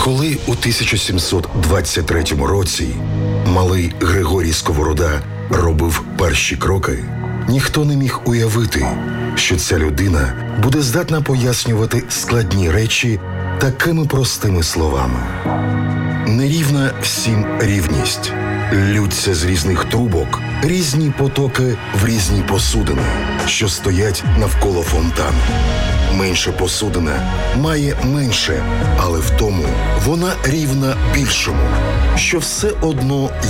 Коли у 1723 році малий Григорій Сковорода робив перші кроки, ніхто не міг уявити, що ця людина буде здатна пояснювати складні речі такими простими словами. Нерівна всім рівність. Лються з різних трубок різні потоки в різні посудини, що стоять навколо фонтану. Менша посудина має менше, але в тому вона рівна більшому, що все одно